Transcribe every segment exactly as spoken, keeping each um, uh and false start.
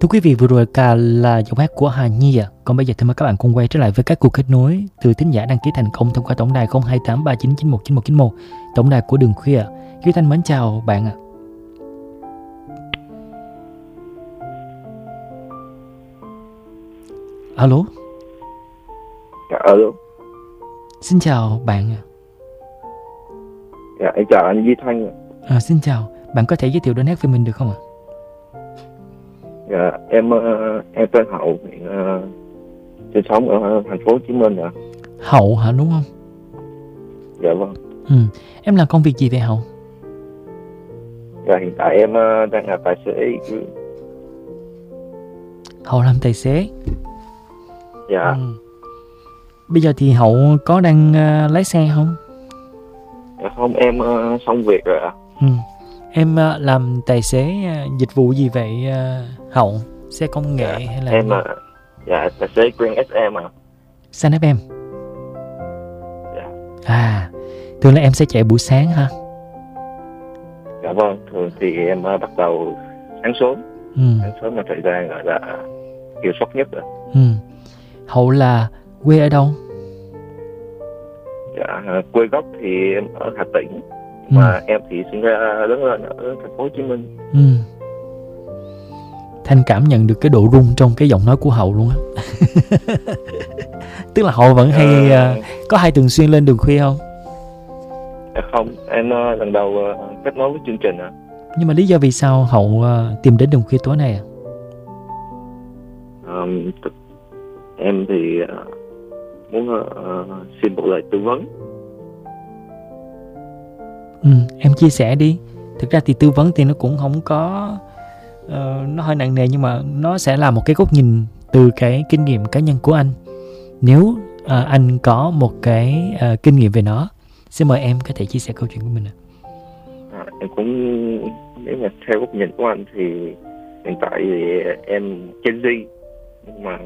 Thưa quý vị, vừa rồi cả là giọng hát của Hà Nhi ạ. À. Còn bây giờ thì mời các bạn cùng quay trở lại với các cuộc kết nối từ thính giả đăng ký thành công thông qua tổng đài không hai tám ba chín chín một chín một chín một, tổng đài của Đường Khuya. Duy Thanh mến chào bạn ạ. À. Alo. Dạ, alo. Xin chào bạn ạ. À. Dạ, em chào anh Duy Thanh. À, xin chào. Bạn có thể giới thiệu đơn hát với mình được không ạ? À? Dạ, em em tên Hậu, hiện uh, sinh sống ở thành phố Hồ Chí Minh ạ. Hậu hả, đúng không? Dạ vâng. Ừ. Em làm công việc gì vậy Hậu? Dạ, hiện tại em uh, đang là tài xế. Hậu làm tài xế. Dạ. Ừ. Bây giờ thì Hậu có đang uh, lái xe không? Dạ không, em uh, xong việc rồi ạ. Ừ. Em uh, làm tài xế uh, dịch vụ gì vậy uh, Hậu? Xe công nghệ Dạ, hay là em uh, dạ tài xế Grand ét em ạ. Xanh ép em. Dạ. À, thường là em sẽ chạy buổi sáng hả? Dạ vâng, thường thì em uh, bắt đầu sáng sớm. Ừ. Sáng sớm là thời gian gọi là hiệu suất nhất rồi. Ừ. Hậu là quê ở đâu? Dạ, quê gốc thì em ở Hà Tĩnh. Ừ. Mà em thì sinh ra lớn lên ở thành phố Hồ Chí Minh. Ừ. Thanh cảm nhận được cái độ rung trong cái giọng nói của Hậu luôn á. Tức là Hậu vẫn hay à... uh, có hay thường xuyên lên Đường Khuya không? Dạ không, em uh, lần đầu uh, kết nối với chương trình ạ. À. Nhưng mà lý do vì sao Hậu uh, tìm đến Đường Khuya tối nay à? Um, em thì uh, muốn uh, xin một lời tư vấn. Ừ, em chia sẻ đi. Thực ra thì tư vấn thì nó cũng không có uh, nó hơi nặng nề, nhưng mà nó sẽ là một cái góc nhìn từ cái kinh nghiệm cá nhân của anh. Nếu uh, anh có một cái uh, kinh nghiệm về nó, xin mời em có thể chia sẻ câu chuyện của mình. À, em cũng, nếu mà theo góc nhìn của anh thì hiện tại thì em Gen Z, nhưng mà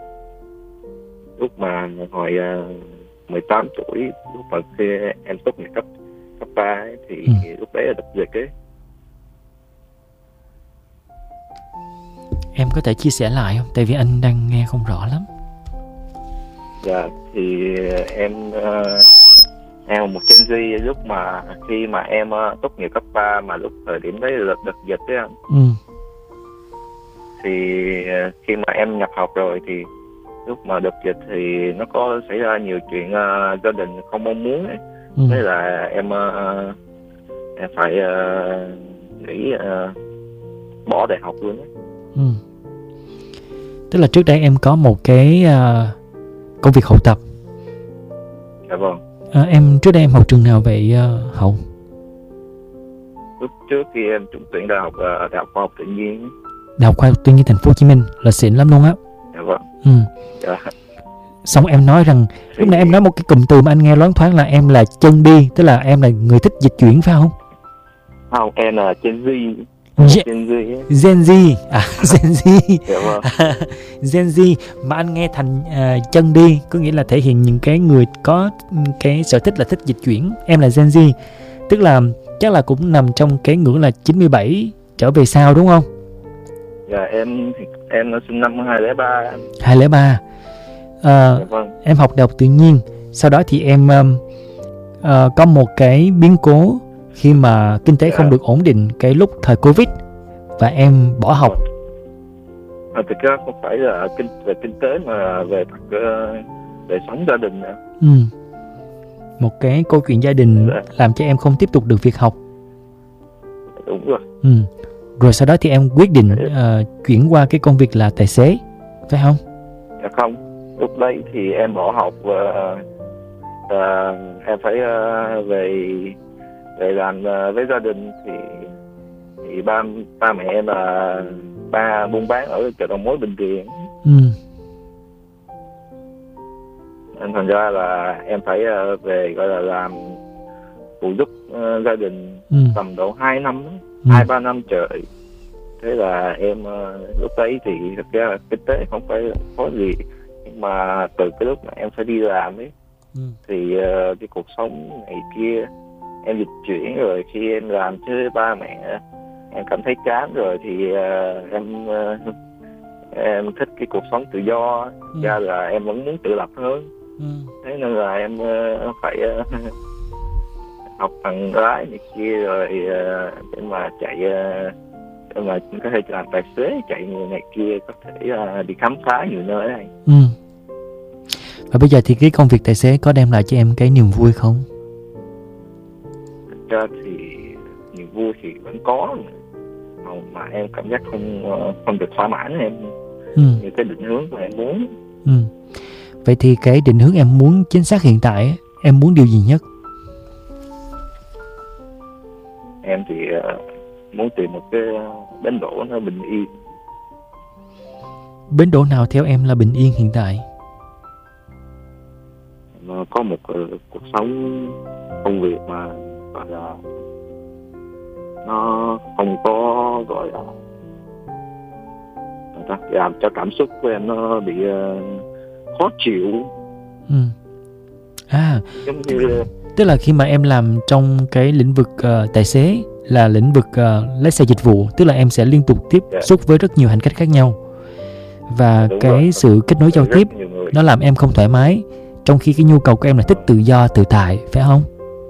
lúc mà hồi uh, mười tám tuổi, lúc mà khi em tốt nghiệp cấp cấp ba ấy, thì ừ. lúc đấy là đợt dịch ấy. Em có thể chia sẻ lại không? Tại vì anh đang nghe không rõ lắm. Dạ, thì em uh, em là một Gen Z lúc mà khi mà em uh, tốt nghiệp cấp ba, mà lúc thời điểm đấy là đợt dịch đấy anh. Ừ. Thì uh, khi mà em nhập học rồi thì lúc mà đợt dịch thì nó có xảy ra nhiều chuyện uh, gia đình không mong muốn ấy. Ừ. Thế là em uh, em phải uh, nghĩ uh, bỏ đại học luôn ấy. Ừ. Tức là trước đây em có một cái uh, công việc học tập. Dạ vâng. À, em trước đây em học trường nào vậy uh, Hậu? Lúc trước khi em trúng tuyển đại học uh, đại học khoa học tự nhiên. Đại học khoa học tự nhiên thành phố Hồ Chí Minh là xịn lắm luôn á. Dạ vâng. Ừ. Dạ. Xong em nói rằng thì... lúc nãy em nói một cái cụm từ mà anh nghe loáng thoáng là em là chân đi, tức là em là người thích dịch chuyển phải không? Không, em là Gen Z. Gen, Gen Z. Gen Z. À, Gen Z. Dạ vâng. À, Gen Z mà anh nghe thành uh, chân đi, có nghĩa là thể hiện những cái người có cái sở thích là thích dịch chuyển. Em là Gen Z, tức là chắc là cũng nằm trong cái ngưỡng là chín mươi bảy trở về sau đúng không? Dạ, em em sinh năm hai không không ba. hai không không ba. À, dạ vâng. Em học đại học tự nhiên, sau đó thì em um, uh, có một cái biến cố khi mà kinh tế dạ. không được ổn định cái lúc thời Covid và em bỏ học. À, thực ra không phải là kinh về kinh tế mà về uh, đời sống gia đình nữa. Ừ. Một cái câu chuyện gia đình dạ. làm cho em không tiếp tục được việc học. Đúng rồi. Ừ. Rồi sau đó thì em quyết định uh, chuyển qua cái công việc là tài xế, phải không? Dạ không. Lúc đấy thì em bỏ học và uh, em phải uh, về về làm uh, với gia đình thì thì ba ba mẹ em là ba buôn bán ở chợ đầu mối Bình Điền. Ừ. Nên thành ra là em phải uh, về gọi là làm phụ giúp uh, gia đình ừ. tầm độ hai năm, ừ. hai ba năm trời. Thế là em uh, lúc đấy thì thực ra là kinh tế không phải có gì, nhưng mà từ cái lúc mà em phải đi làm ấy, ừ. thì uh, cái cuộc sống này kia em dịch chuyển, rồi khi em làm với ba mẹ em cảm thấy chán rồi thì uh, em uh, em thích cái cuộc sống tự do, Ừ. ra là em vẫn muốn tự lập hơn. Ừ. Thế nên là em uh, phải uh, học bằng lái này kia rồi uh, để mà chạy uh, để mà có thể làm tài xế, chạy người này kia, có thể uh, đi khám phá nhiều nơi này. Ừ. Và bây giờ thì cái công việc tài xế có đem lại cho em cái niềm vui không? Thực ra thì niềm vui thì vẫn có, mà em cảm giác không không được thỏa mãn em. Ừ. Như cái định hướng mà em muốn. Ừ. Vậy thì cái định hướng em muốn chính xác hiện tại, em muốn điều gì nhất? Em thì uh, muốn tìm một cái bến đỗ nó bình yên. Bến đỗ nào theo em là bình yên hiện tại? Nó có một uh, cuộc sống công việc mà gọi là nó không có gọi là làm cho cảm xúc của em nó bị uh, khó chịu. Ừ. À, giống như tức là khi mà em làm trong cái lĩnh vực uh, tài xế là lĩnh vực uh, lái xe dịch vụ, tức là em sẽ liên tục tiếp yeah. xúc với rất nhiều hành khách khác nhau, và Đúng cái rồi. sự kết nối giao Rất tiếp nhiều người. nó làm em không thoải mái, trong khi cái nhu cầu của em là thích tự do tự tại, phải không?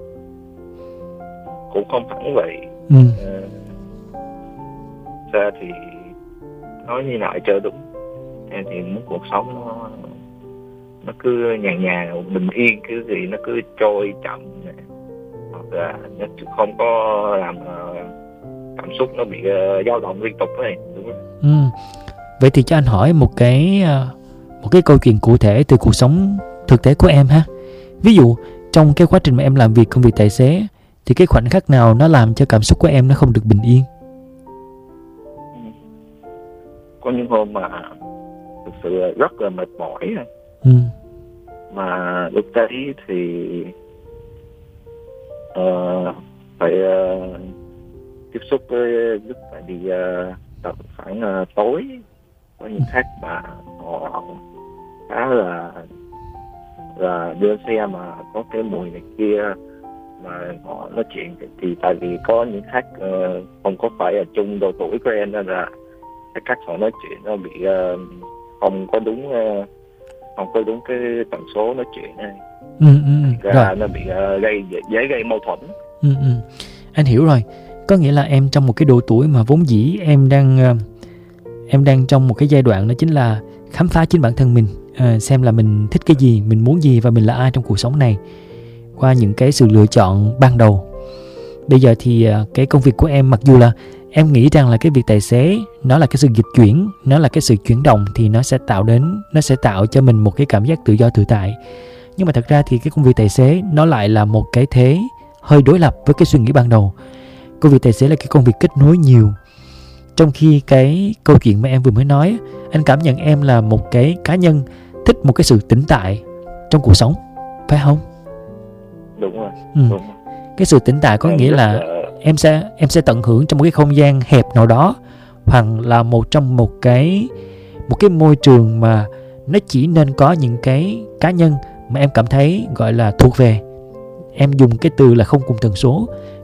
Cũng không hẳn vậy. Ừ. uh, ra thì nói như nào cho đúng, em thì muốn cuộc sống nó nó cứ nhàn nhàn bình yên, cứ gì nó cứ trôi chậm này. Hoặc là nó không có làm uh, cảm xúc nó bị uh, dao động liên tục này, đúng không? Ừ. Vậy thì cho anh hỏi một cái uh, một cái câu chuyện cụ thể từ cuộc sống thực tế của em ha. Ví dụ trong cái quá trình mà em làm việc công việc tài xế thì cái khoảnh khắc nào nó làm cho cảm xúc của em nó không được bình yên? Có những hôm mà thực sự rất là mệt mỏi, Ừ. mà lúc đấy thì uh, phải uh, tiếp xúc với lúc phải đi uh, tầm khoảng uh, tối, có những khách mà họ khá là là đưa xe mà có cái mùi này kia, mà họ nói chuyện thì tại vì có những khách uh, không có phải là chung độ tuổi của em, nên là cái cách họ nói chuyện nó bị uh, không có đúng uh, không có đúng cái tần số nói chuyện này. Ừ, ừ, Ra rồi. nó bị uh, gây dễ gây mâu thuẫn. Ừ, ừ. Anh hiểu rồi. Có nghĩa là em trong một cái độ tuổi mà vốn dĩ em đang uh, em đang trong một cái giai đoạn đó chính là khám phá chính bản thân mình, uh, xem là mình thích cái gì, mình muốn gì và mình là ai trong cuộc sống này qua những cái sự lựa chọn ban đầu. Bây giờ thì uh, cái công việc của em, mặc dù là em nghĩ rằng là cái việc tài xế nó là cái sự dịch chuyển, nó là cái sự chuyển động, thì nó sẽ tạo đến nó sẽ tạo cho mình một cái cảm giác tự do tự tại. Nhưng mà thật ra thì cái công việc tài xế nó lại là một cái thế hơi đối lập với cái suy nghĩ ban đầu. Công việc tài xế là cái công việc kết nối nhiều, trong khi cái câu chuyện mà em vừa mới nói, anh cảm nhận em là một cái cá nhân thích một cái sự tĩnh tại trong cuộc sống, phải không? Đúng rồi. Ừ. Đúng rồi. Cái sự tĩnh tại có Em nghĩa rất là em sẽ em sẽ tận hưởng trong một cái không gian hẹp nào đó, hoặc là một trong một cái một cái môi trường mà nó chỉ nên có những cái cá nhân mà em cảm thấy gọi là thuộc về. Em dùng cái từ là không cùng tần số,